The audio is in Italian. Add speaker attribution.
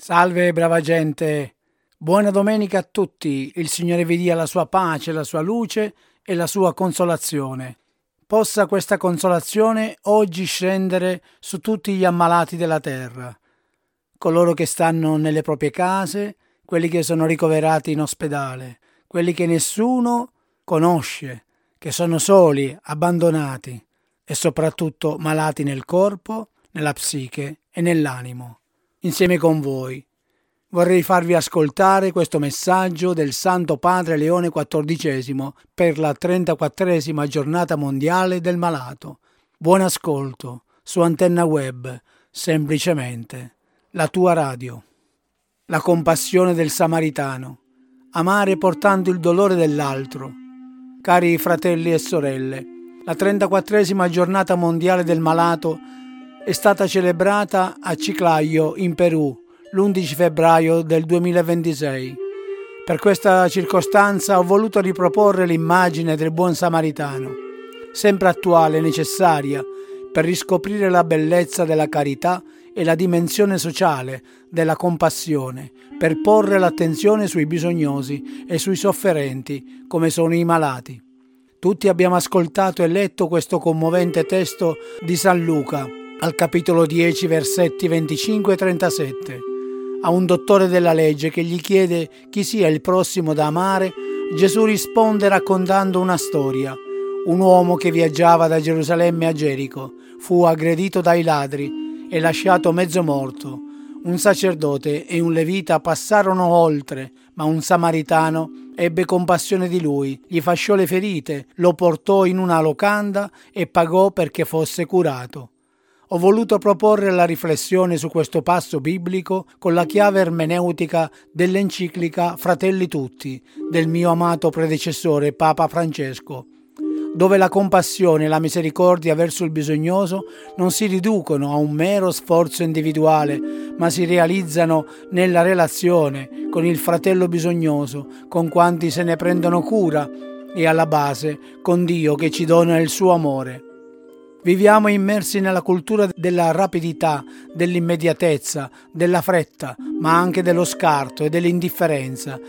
Speaker 1: Salve brava gente, buona domenica a tutti, il Signore vi dia la sua pace, la sua luce e la sua consolazione. Possa questa consolazione oggi scendere su tutti gli ammalati della terra, coloro che stanno nelle proprie case, quelli che sono ricoverati in ospedale, quelli che nessuno conosce, che sono soli, abbandonati e soprattutto malati nel corpo, nella psiche e nell'animo. Insieme con voi vorrei farvi ascoltare questo messaggio del Santo Padre Leone XIV per la 34esima giornata mondiale del malato. Buon ascolto su Antenna Web, semplicemente la tua radio. La compassione del Samaritano. Amare portando il dolore dell'altro. Cari fratelli e sorelle, la 34esima giornata mondiale del malato è stata celebrata a Chiclayo, in Perù, l'11 febbraio del 2026. Per questa circostanza ho voluto riproporre l'immagine del buon samaritano, sempre attuale e necessaria per riscoprire la bellezza della carità e la dimensione sociale della compassione, per porre l'attenzione sui bisognosi e sui sofferenti, come sono i malati. Tutti abbiamo ascoltato e letto questo commovente testo di San Luca, al capitolo 10, versetti 25 e 37. A un dottore della legge che gli chiede chi sia il prossimo da amare, Gesù risponde raccontando una storia. Un uomo che viaggiava da Gerusalemme a Gerico fu aggredito dai ladri e lasciato mezzo morto. Un sacerdote e un levita passarono oltre, ma un samaritano ebbe compassione di lui, gli fasciò le ferite, lo portò in una locanda e pagò perché fosse curato. Ho voluto proporre la riflessione su questo passo biblico con la chiave ermeneutica dell'enciclica Fratelli Tutti del mio amato predecessore Papa Francesco, dove la compassione e la misericordia verso il bisognoso non si riducono a un mero sforzo individuale, ma si realizzano nella relazione con il fratello bisognoso, con quanti se ne prendono cura e alla base con Dio che ci dona il suo amore. Viviamo immersi nella cultura della rapidità, dell'immediatezza, della fretta, ma anche dello scarto e dell'indifferenza,